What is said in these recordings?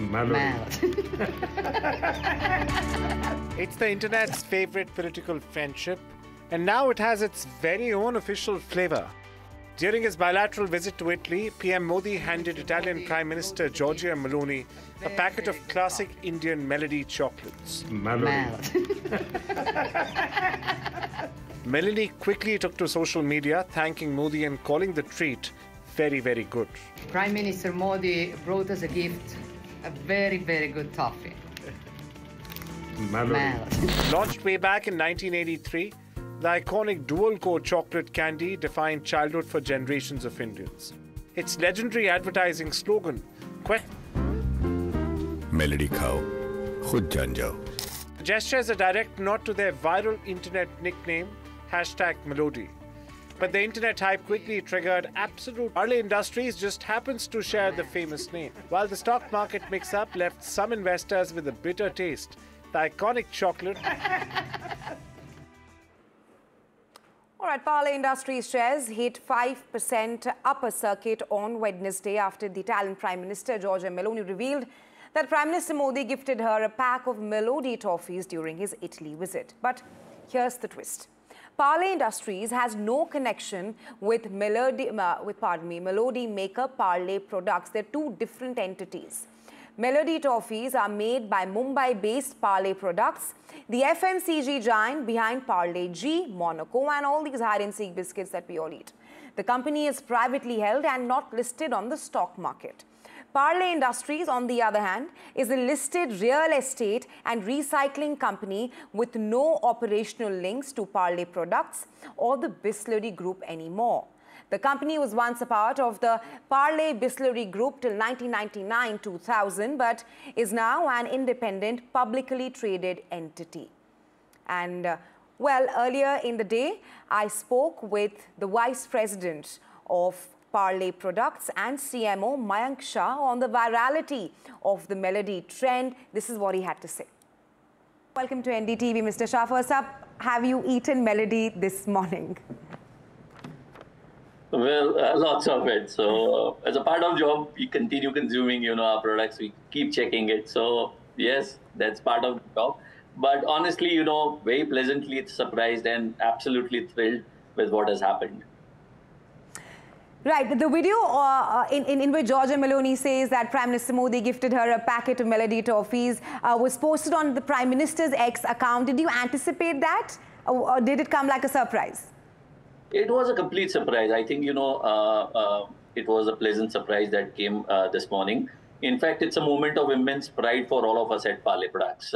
It's the internet's favorite political friendship, and now it has its very own official flavor. During his bilateral visit to Italy, PM Modi handed Italian Prime Minister Giorgia Meloni a packet of classic Indian Melody chocolates. Meloni quickly took to social media, thanking Modi and calling the treat very, very good. Prime Minister Modi brought us a gift, a very, very good toffee. Launched way back in 1983, the iconic dual-core chocolate candy defined childhood for generations of Indians. Its legendary advertising slogan, Melody khao, khud jaan jao. The gesture is a direct nod to their viral internet nickname, #Melody. But the internet hype quickly triggered absolute. Parle Industries just happens to share the famous name. While the stock market mix-up left some investors with a bitter taste, the iconic chocolate. All right, Parle Industries shares hit 5% upper circuit on Wednesday after the Italian Prime Minister Giorgia Meloni revealed that Prime Minister Modi gifted her a pack of Melody toffees during his Italy visit. But here's the twist. Parle Industries has no connection with Melody maker Parle Products. They're two different entities. Melody toffees are made by Mumbai-based Parle Products, the FMCG giant behind Parle G, Monaco, and all these hide-and-seek biscuits that we all eat. The company is privately held and not listed on the stock market. Parle Industries, on the other hand, is a listed real estate and recycling company with no operational links to Parle Products or the Bisleri Group anymore. The company was once a part of the Parle Bisleri Group till 1999-2000, but is now an independent, publicly traded entity. And, well, earlier in the day, I spoke with the Vice President of Parle Products and CMO Mayank Shah on the virality of the Melody trend. This is what he had to say. Welcome to NDTV, Mr. Shah. First up, have you eaten Melody this morning? Well, lots of it. So as a part of job, we continue consuming, our products. We keep checking it. So yes, that's part of the job. But honestly, very pleasantly surprised and absolutely thrilled with what has happened. Right. The video in which Giorgia Meloni says that Prime Minister Modi gifted her a packet of Melody toffees was posted on the Prime Minister's X account. Did you anticipate that, or did it come like a surprise? It was a complete surprise. I think, it was a pleasant surprise that came this morning. In fact, it's a moment of immense pride for all of us at Parle Products.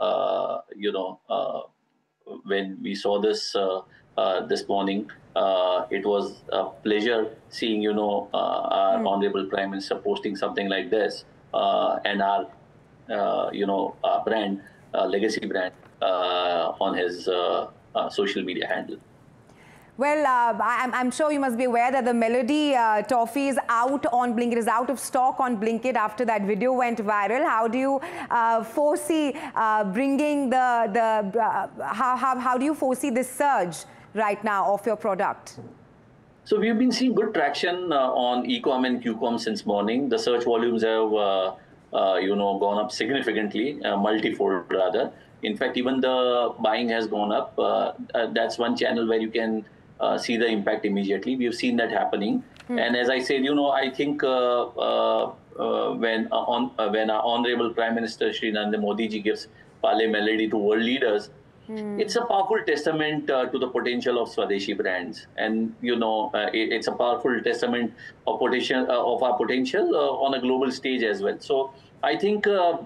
When we saw this this morning, it was a pleasure seeing, our Honorable Prime Minister posting something like this, and our, our brand, legacy brand, on his social media handle. Well, I'm sure you must be aware that the Melody toffee is out on Blinkit, is out of stock on Blinkit after that video went viral. How do you foresee bringing how do you foresee this surge right now of your product? So we've been seeing good traction on e-com and Q-com since morning. The search volumes have, gone up significantly, multifold rather. In fact, even the buying has gone up. That's one channel where you can see the impact immediately. We've seen that happening. And as I said, I think when our Honorable Prime Minister Shri Narendra Modi ji gives Parle Melody to world leaders, it's a powerful testament to the potential of Swadeshi brands. And, it's a powerful testament of our potential on a global stage as well. So I think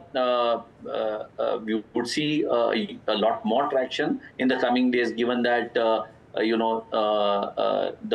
we would see a lot more traction in the coming days, given that, the